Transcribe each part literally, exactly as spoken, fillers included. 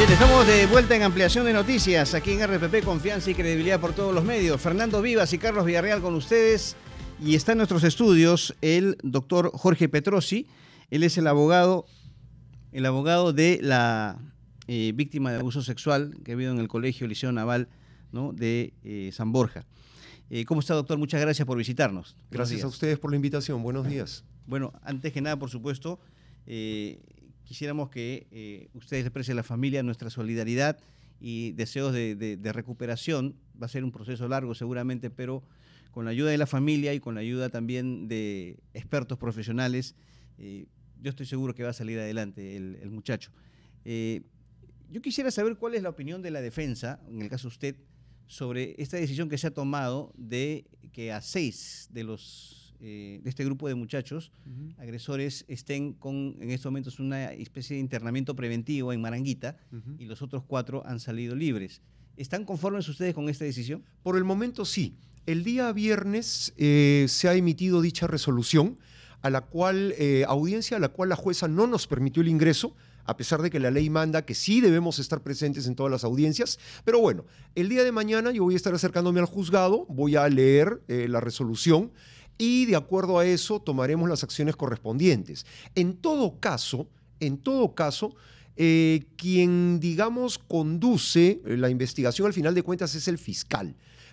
Bien, estamos de vuelta en ampliación de noticias aquí en R P P, confianza y credibilidad por todos los medios. Fernando Vivas y Carlos Villarreal con ustedes, y está en nuestros estudios el doctor Jorge Petrosi. Él es el abogado, el abogado de la eh, víctima de abuso sexual que ha habido en el Colegio Liceo Naval, ¿no?, de eh, San Borja. Eh, ¿Cómo está, doctor? Muchas gracias por visitarnos. Gracias a ustedes por la invitación. Buenos días. Bueno, antes que nada, por supuesto, eh, quisiéramos que eh, ustedes le expresen a la familia nuestra solidaridad y deseos de, de, de recuperación. Va a ser un proceso largo seguramente, pero con la ayuda de la familia y con la ayuda también de expertos profesionales, eh, yo estoy seguro que va a salir adelante el, el muchacho. Eh, yo quisiera saber cuál es la opinión de la defensa, en el caso de usted, sobre esta decisión que se ha tomado de que a seis de los eh, de este grupo de muchachos uh-huh. agresores estén con, en estos momentos, una especie de internamiento preventivo en Maranguita, uh-huh. y los otros cuatro han salido libres. ¿Están conformes ustedes con esta decisión? Por el momento sí. El día viernes eh, se ha emitido dicha resolución, a la cual, eh, audiencia a la cual la jueza no nos permitió el ingreso, a pesar de que la ley manda que sí debemos estar presentes en todas las audiencias. Pero bueno, el día de mañana yo voy a estar acercándome al juzgado, voy a leer eh, la resolución y de acuerdo a eso tomaremos las acciones correspondientes. En todo caso, en todo caso, eh, quien, digamos, conduce la investigación al final de cuentas es el fiscal.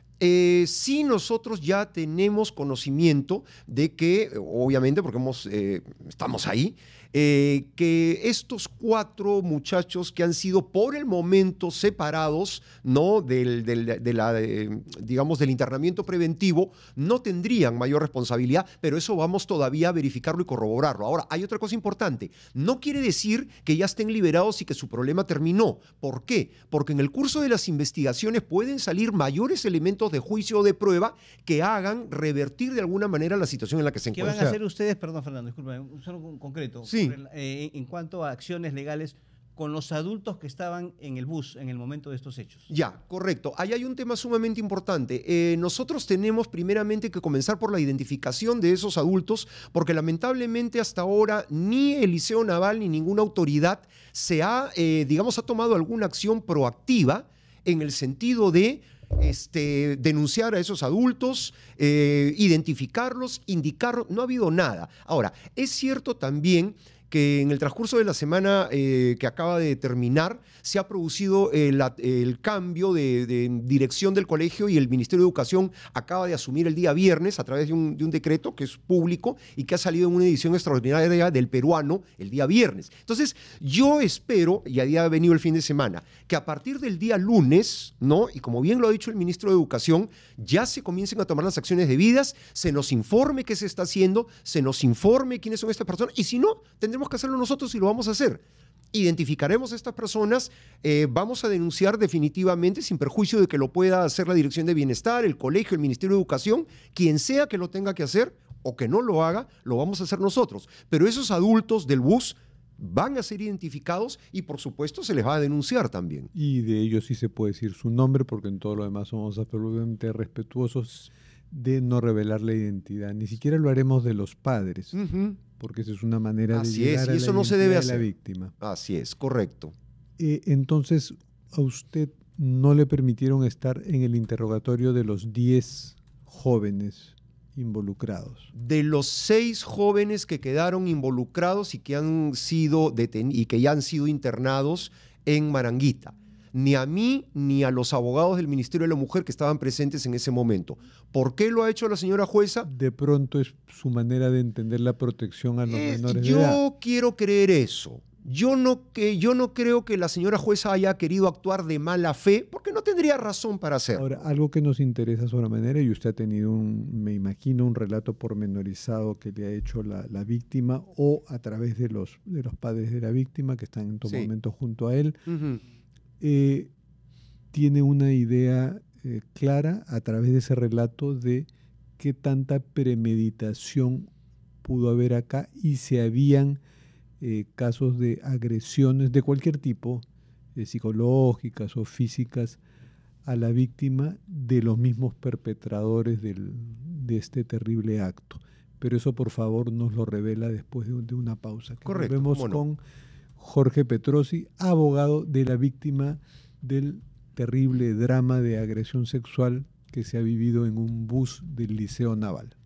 Eh, sí, nosotros ya tenemos conocimiento de que, obviamente, porque hemos, eh, estamos ahí, eh, que estos cuatro muchachos que han sido por el momento separados, ¿no?, del, del, de la, eh, digamos, del internamiento preventivo, no tendrían mayor responsabilidad, pero eso vamos todavía a verificarlo y corroborarlo. Ahora, hay otra cosa importante. No quiere decir que ya estén liberados y que su problema terminó. ¿Por qué? Porque en el curso de las investigaciones pueden salir mayores elementos de juicio o de prueba que hagan revertir de alguna manera la situación en la que se encuentran. ¿Qué van a hacer ustedes, perdón, Fernando, disculpe, un solo concreto, sí. en, eh, en cuanto a acciones legales con los adultos que estaban en el bus en el momento de estos hechos? Ya, correcto. Ahí hay un tema sumamente importante. Eh, nosotros tenemos primeramente que comenzar por la identificación de esos adultos, porque lamentablemente hasta ahora ni el Liceo Naval ni ninguna autoridad se ha, eh, digamos, ha tomado alguna acción proactiva en el sentido de Este, denunciar a esos adultos, eh, identificarlos, indicarlos. No ha habido nada. Ahora, es cierto también que en el transcurso de la semana eh, que acaba de terminar se ha producido el, el cambio de, de dirección del colegio y el Ministerio de Educación acaba de asumir el día viernes a través de un, de un decreto que es público y que ha salido en una edición extraordinaria del Peruano el día viernes. Entonces, yo espero, y ahí ha venido el fin de semana, que a partir del día lunes, ¿no?, y como bien lo ha dicho el Ministro de Educación, ya se comiencen a tomar las acciones debidas, se nos informe qué se está haciendo, se nos informe quiénes son estas personas, y si no, tendremos que hacerlo nosotros y lo vamos a hacer. Identificaremos a estas personas, eh, vamos a denunciar definitivamente, sin perjuicio de que lo pueda hacer la Dirección de Bienestar, el colegio, el Ministerio de Educación, quien sea que lo tenga que hacer o que no lo haga, lo vamos a hacer nosotros. Pero esos adultos del bus van a ser identificados y por supuesto se les va a denunciar también. Y de ellos sí se puede decir su nombre, porque en todo lo demás somos absolutamente respetuosos de no revelar la identidad. Ni siquiera lo haremos de los padres. Uh-huh. Porque esa es una manera Así de llegar es, y a eso la no se debe identidad hacer. de la víctima. Así es, correcto. Eh, entonces, ¿a usted no le permitieron estar en el interrogatorio de los diez jóvenes involucrados? De los seis jóvenes que quedaron involucrados y que han sido deten- y que ya han sido internados en Maranguita. Ni a mí ni a los abogados del Ministerio de la Mujer que estaban presentes en ese momento. ¿Por qué lo ha hecho la señora jueza? De pronto es su manera de entender la protección a los Eh, menores yo de edad. Yo quiero creer eso. Yo no, que, yo no creo que la señora jueza haya querido actuar de mala fe, porque no tendría razón para hacerlo. Ahora, algo que nos interesa sobremanera, y usted ha tenido, un, me imagino, un relato pormenorizado que le ha hecho la, la víctima o a través de los, de los padres de la víctima que están en todo Sí. momento junto a él. Uh-huh. Eh, tiene una idea eh, clara a través de ese relato de qué tanta premeditación pudo haber acá y si habían eh, casos de agresiones de cualquier tipo, eh, psicológicas o físicas, a la víctima de los mismos perpetradores del, de este terrible acto. Pero eso, por favor, nos lo revela después de, de una pausa. Que Correcto, volvemos ¿cómo no? con Jorge Petrosi, abogado de la víctima del terrible drama de agresión sexual que se ha vivido en un bus del Liceo Naval.